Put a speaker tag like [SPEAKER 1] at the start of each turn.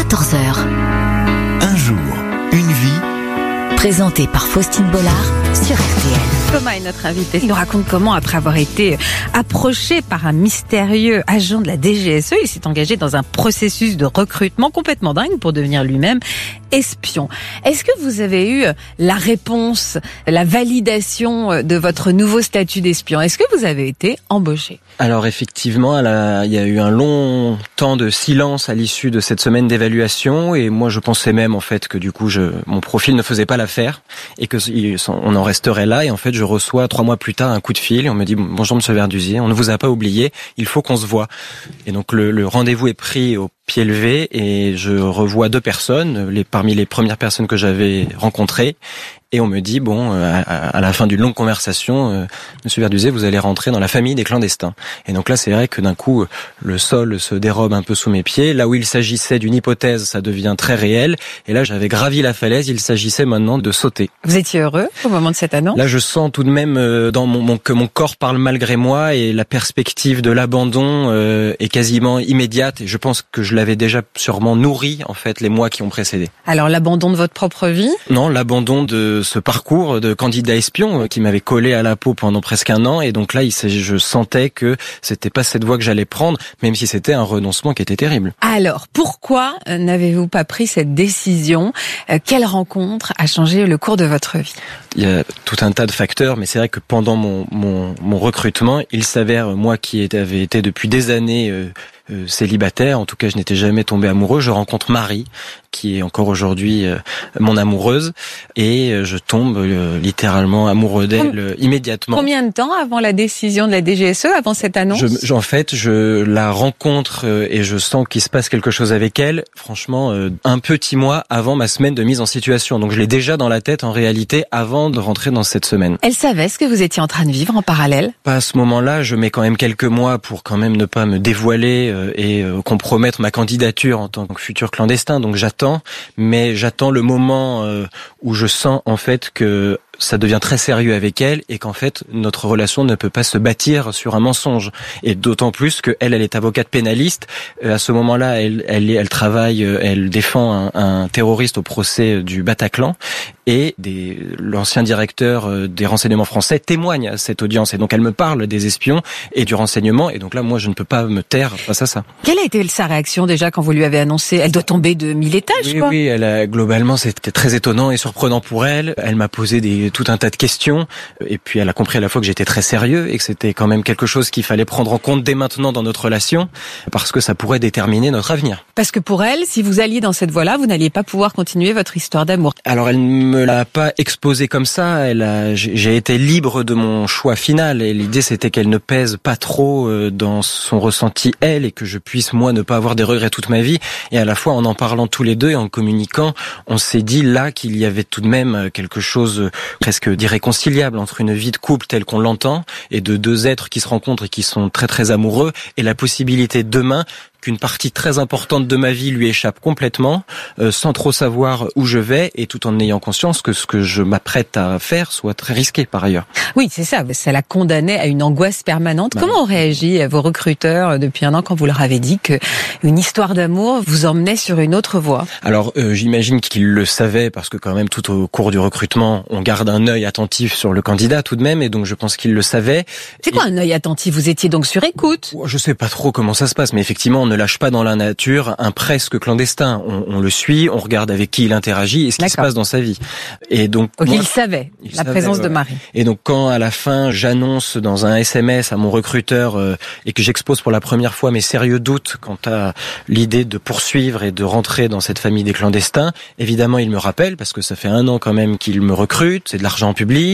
[SPEAKER 1] 14h.
[SPEAKER 2] Un jour, une vie.
[SPEAKER 1] Présenté par Faustine Bollard sur RTL.
[SPEAKER 3] Thomas est notre invité. Il nous raconte comment, après avoir été approché par un mystérieux agent de la DGSE, il s'est engagé dans un processus de recrutement complètement dingue pour devenir lui-même espion. Est-ce que vous avez eu la réponse, la validation de votre nouveau statut d'espion? Est-ce que vous avez été embauché?
[SPEAKER 4] Alors effectivement, il y a eu un long temps de silence à l'issue de cette semaine d'évaluation, et moi je pensais même en fait que du coup mon profil ne faisait pas l'affaire et que on en resterait là. Et en fait, je reçois 3 mois plus tard un coup de fil et on me dit: bonjour Monsieur Verduzier, on ne vous a pas oublié, il faut qu'on se voit. Et donc le rendez-vous est pris au pied levé et je revois 2 personnes, parmi les premières personnes que j'avais rencontrées. Et on me dit, à la fin d'une longue conversation, Monsieur Verduzier, vous allez rentrer dans la famille des clandestins. Et donc là, c'est vrai que d'un coup, le sol se dérobe un peu sous mes pieds. Là où il s'agissait d'une hypothèse, ça devient très réel. Et là, j'avais gravi la falaise, il s'agissait maintenant de sauter.
[SPEAKER 3] Vous étiez heureux au moment de cette annonce?
[SPEAKER 4] Là, je sens tout de même que mon corps parle malgré moi, et la perspective de l'abandon est quasiment immédiate. Et je pense que je l'avais déjà sûrement nourri, en fait, les mois qui ont précédé.
[SPEAKER 3] Alors, l'abandon de votre propre vie?
[SPEAKER 4] Non, l'abandon de ce parcours de candidat espion qui m'avait collé à la peau pendant presque 1 an. Et donc là, je sentais que c'était pas cette voie que j'allais prendre, même si c'était un renoncement qui était terrible.
[SPEAKER 3] Alors, pourquoi n'avez-vous pas pris cette décision? Quelle rencontre a changé le cours de votre vie?
[SPEAKER 4] Il y a tout un tas de facteurs, mais c'est vrai que pendant mon recrutement, il s'avère, moi qui avais été depuis des années célibataire, en tout cas je n'étais jamais tombé amoureux, je rencontre Marie, qui est encore aujourd'hui mon amoureuse, et je tombe littéralement amoureux d'elle immédiatement.
[SPEAKER 3] Combien de temps avant la décision de la DGSE, avant cette annonce?
[SPEAKER 4] En fait, je la rencontre et je sens qu'il se passe quelque chose avec elle, franchement, un petit mois avant ma semaine de mise en situation. Donc je l'ai déjà dans la tête en réalité avant de rentrer dans cette semaine.
[SPEAKER 3] Elle savait ce que vous étiez en train de vivre en parallèle?
[SPEAKER 4] Pas à ce moment-là, je mets quand même quelques mois pour quand même ne pas me dévoiler et compromettre ma candidature en tant que futur clandestin. Donc j'attends le moment où je sens en fait que ça devient très sérieux avec elle et qu'en fait notre relation ne peut pas se bâtir sur un mensonge. Et d'autant plus que elle est avocate pénaliste. À ce moment-là, elle travaille, elle défend un terroriste au procès du Bataclan, et l'ancien directeur des renseignements français témoigne à cette audience. Et donc elle me parle des espions et du renseignement. Et donc là, moi, je ne peux pas me taire face à ça.
[SPEAKER 3] Quelle a été sa réaction déjà quand vous lui avez annoncé? Elle doit tomber de 1000 étages, quoi.
[SPEAKER 4] Oui, globalement, c'était très étonnant et surprenant pour elle. Elle m'a posé tout un tas de questions, et puis elle a compris à la fois que j'étais très sérieux et que c'était quand même quelque chose qu'il fallait prendre en compte dès maintenant dans notre relation, parce que ça pourrait déterminer notre avenir. Parce
[SPEAKER 3] que pour elle, si vous alliez dans cette voie-là, vous n'alliez pas pouvoir continuer votre histoire d'amour.
[SPEAKER 4] Alors elle me l'a pas exposé comme ça, j'ai été libre de mon choix final, et l'idée c'était qu'elle ne pèse pas trop dans son ressenti elle, et que je puisse moi ne pas avoir des regrets toute ma vie. Et à la fois en parlant tous les deux et en communiquant, on s'est dit là qu'il y avait tout de même quelque chose presque d'irréconciliable entre une vie de couple telle qu'on l'entend et de 2 êtres qui se rencontrent et qui sont très très amoureux, et la possibilité demain qu'une partie très importante de ma vie lui échappe complètement, sans trop savoir où je vais, et tout en ayant conscience que ce que je m'apprête à faire soit très risqué par ailleurs.
[SPEAKER 3] Oui, c'est ça. Ça la condamnait à une angoisse permanente. Comment ont réagi vos recruteurs depuis 1 an quand vous leur avez dit qu'une histoire d'amour vous emmenait sur une autre voie? Alors,
[SPEAKER 4] j'imagine qu'ils le savaient, parce que quand même tout au cours du recrutement, on garde un œil attentif sur le candidat tout de même, et donc je pense qu'ils le savaient.
[SPEAKER 3] C'est quoi un œil attentif? Vous étiez donc sur écoute?
[SPEAKER 4] Je sais pas trop comment ça se passe, mais effectivement, on ne lâche pas dans la nature un presque clandestin. On le suit, on regarde avec qui il interagit et ce qui se passe dans sa vie. Et donc
[SPEAKER 3] il savait la présence de Marie.
[SPEAKER 4] Et donc quand à la fin j'annonce dans un SMS à mon recruteur et que j'expose pour la première fois mes sérieux doutes quant à l'idée de poursuivre et de rentrer dans cette famille des clandestins, évidemment il me rappelle, parce que ça fait 1 an quand même qu'il me recrute, c'est de l'argent public.